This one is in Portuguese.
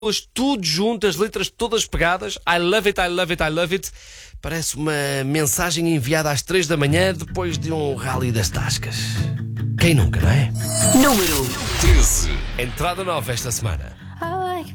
tudo junto, as letras todas pegadas. I love it, I love it, I love it. Parece uma mensagem enviada às 3 da manhã depois de um rally das tascas. Quem nunca, não é? Número 13. Entrada nova esta semana.